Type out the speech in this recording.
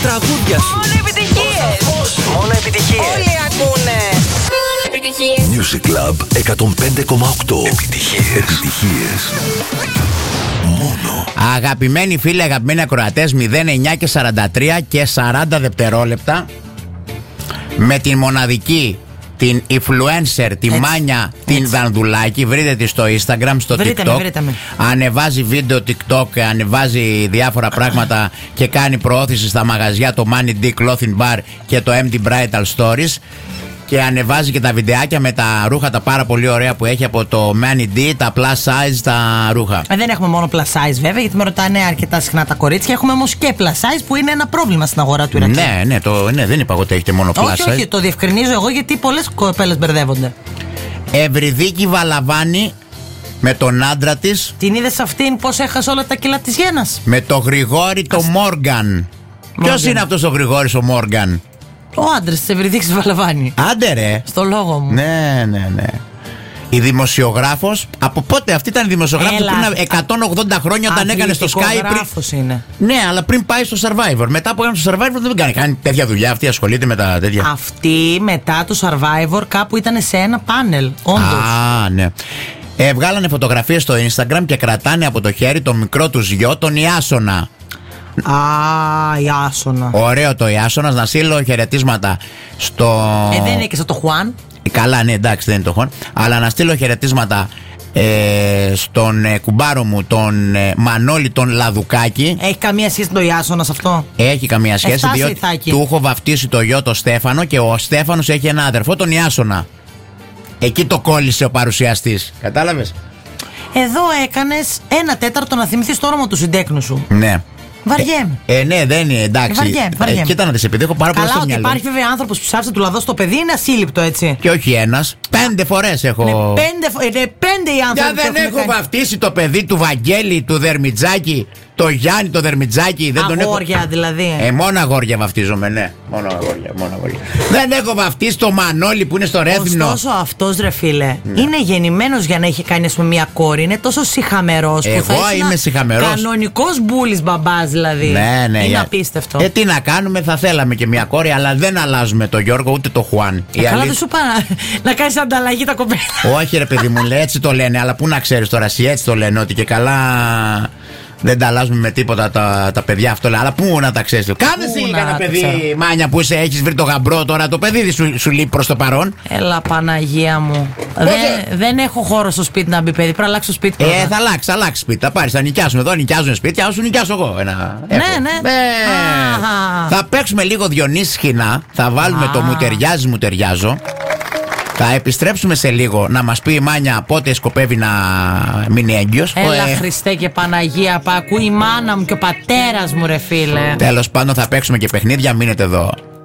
τραγούδια σου. Μόνο επιτυχίες. Μόνο επιτυχίες. Όλοι ακούνε. Επιτυχίες. Music Club 105,8. Επιτυχίες. Μόνο. Αγαπημένοι φίλοι, αγαπημένοι ακροατές, 09 και 43 και 40 δευτερόλεπτα. Με την μοναδική, την influencer, τη Μάνια την Δανδουλάκη. Βρείτε τη στο Instagram, στο TikTok. Βρείτε με. Ανεβάζει βίντεο TikTok, ανεβάζει διάφορα πράγματα και κάνει προώθηση στα μαγαζιά, το Money D Clothing Bar και το MD Bridal Stories. Και ανεβάζει και τα βιντεάκια με τα ρούχα τα πάρα πολύ ωραία που έχει από το Money D, τα plus size τα ρούχα. Δεν έχουμε μόνο plus size βέβαια, γιατί με ρωτάνε αρκετά συχνά τα κορίτσια. Έχουμε όμως και plus size που είναι ένα πρόβλημα στην αγορά του Ηρακλείου. Ναι, δεν είπα εγώ ότι έχετε μόνο plus size. Όχι, το διευκρινίζω εγώ γιατί πολλές κοπέλες μπερδεύονται. Ευρυδίκη Βαλαβάνη με τον άντρα της. Την είδες αυτήν πως έχασε όλα τα κιλά της γένας? Με το Γρηγόρη το Μόργαν. Ποιος είναι αυτός ο Γρηγόρης ο Μόργαν? Ο άντρας της Ευρυδίκης Βαλαβάνη. Άντε ρε. Στο λόγο μου. Ναι. Η δημοσιογράφος, από πότε αυτή ήταν δημοσιογράφος? Πριν 180 χρόνια όταν έκανε στο Sky. Είναι. Ναι, αλλά πριν πάει στο Survivor. Μετά που έκανε στο Survivor δεν κάνει τέτοια δουλειά. Αυτή ασχολείται με τα τέτοια. Αυτή μετά το Survivor κάπου ήταν σε ένα πάνελ. Όντως. Α, ναι. Βγάλανε φωτογραφίες στο Instagram και κρατάνε από το χέρι το μικρό τους γιο, τον Ιάσονα. Ιάσονα. Ωραίο το Ιάσονας, να στείλω χαιρετίσματα στο. Δεν είναι και σαν το Χουάν. Καλά, ναι, εντάξει, δεν είναι το Χουάν. Αλλά να στείλω χαιρετίσματα στον κουμπάρο μου, τον Μανώλη τον Λαδουκάκη. Έχει καμία σχέση το Ιάσονας αυτό? Έχει καμία σχέση, διότι Ιθάκη. του έχω βαφτίσει το γιο το Στέφανο και ο Στέφανος έχει ένα αδερφό, τον Ιάσονα. Εκεί το κόλλησε ο παρουσιαστής. Κατάλαβες? Εδώ έκανες 1/4 να θυμηθείς το όνομα του συντέκνου σου. Ναι. Βαριέμαι. Ναι, δεν είναι, εντάξει. Βαριέμαι. Κοίτα να δεις, επειδή έχω πάρα πολλά στο Καλά, ότι μυαλό. υπάρχει βέβαια άνθρωπος που ψάφισε του λαδό στο παιδί, είναι ασύλληπτο έτσι. Και όχι ένας, 5 φορές έχω. Είναι 5 οι άνθρωποι. Δεν έχω βαφτίσει το παιδί του Βαγγέλη, του Δερμιτζάκη, το Γιάννη, το Δερμιτζάκη. Αγόρια δηλαδή. Μόνο αγόρια βαφτίζομαι, ναι. Μόνο αγόρια. Δεν έχω βαφτίσει το Μανώλη που είναι στο Ρέθινο. Ωστόσο αυτός ρε φίλε, είναι γεννημένος για να έχει κάνει, ας πούμε, μια κόρη. Είναι τόσο σιχαμερός. Εγώ είμαι σιχαμερός. Κανονικός μπούλης μπαμπάς δηλαδή. Ναι. Είναι απίστευτο. Τι να κάνουμε, θα θέλαμε και μια κόρη, αλλά δεν αλλάζουμε το Γιώργο ούτε το Χουάν. Καλά, δεν σου είπα να κάνεις ανταλλαγή τα κοπέλα. Όχι, ρε παιδί μου, λέει, έτσι το λένε, αλλά πού να ξέρεις τώρα, εσύ έτσι το λένε, ότι και καλά. Δεν τα αλλάζουμε με τίποτα τα παιδιά αυτό. Αλλά πού να τα ξέρεις? Κάνε εσύ κανένα παιδί, ξέρω. Μάνια που έχεις βρει το γαμπρό τώρα. Το παιδί σου λείπει προς το παρόν. Έλα Παναγία μου. Δεν έχω χώρο στο σπίτι να μπει παιδί. Πρέπει να αλλάξω σπίτι. Θα αλλάξει σπίτι. Θα πάρεις, θα νοικιάσουμε εδώ. Νοικιάζουν σπίτι. Θα σου νοικιάσω εγώ. Ναι. Θα παίξουμε λίγο Διονύση Σχοινά. Θα βάλουμε το μου ταιριάζει, μου ταιριάζω. Θα επιστρέψουμε σε λίγο να μας πει η Μάνια πότε σκοπεύει να μείνει έγκυος. Έλα Χριστέ και Παναγία, που ακούει η μάνα μου και ο πατέρας μου ρε φίλε. Τέλος πάντων θα παίξουμε και παιχνίδια, μείνετε εδώ.